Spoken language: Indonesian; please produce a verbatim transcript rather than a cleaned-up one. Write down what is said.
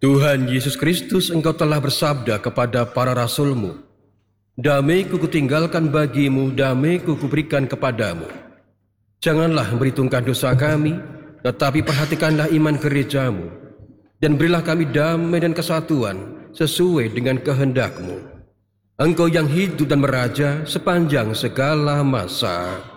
Tuhan Yesus Kristus, Engkau telah bersabda kepada para rasul-Mu, "Damai-Ku kutinggalkan bagimu, damai-Ku kuberikan kepadamu. Janganlah memperhitungkan dosa kami, tetapi perhatikanlah iman gereja-Mu, dan berilah kami damai dan kesatuan sesuai dengan kehendak-Mu. Engkau yang hidup dan meraja sepanjang segala masa."